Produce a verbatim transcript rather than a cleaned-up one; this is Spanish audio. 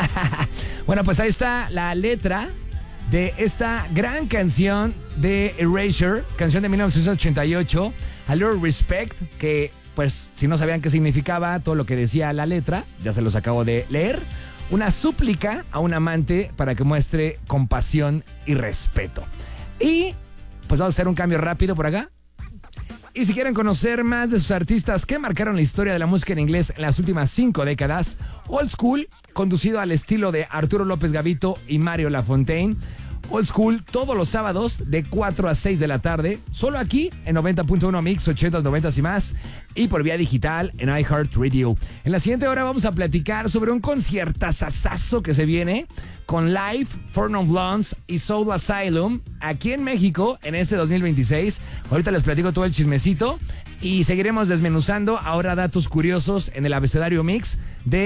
Bueno, pues ahí está la letra de esta gran canción de Erasure, canción de mil novecientos ochenta y ocho, A Little Respect, que pues si no sabían qué significaba todo lo que decía la letra, ya se los acabo de leer. Una súplica a un amante para que muestre compasión y respeto. Y pues vamos a hacer un cambio rápido por acá. Y si quieren conocer más de sus artistas que marcaron la historia de la música en inglés en las últimas cinco décadas, Old School, conducido al estilo de Arturo López Gavito y Mario Lafontaine. Old School todos los sábados de cuatro a seis de la tarde, solo aquí en noventa punto uno Mix, ochentas, noventas y más, y por vía digital en iHeartRadio. En la siguiente hora vamos a platicar sobre un conciertazazazo que se viene con Live, Four Non Blondes y Soul Asylum aquí en México en este dos mil veintiséis. Ahorita les platico todo el chismecito y seguiremos desmenuzando ahora datos curiosos en el abecedario Mix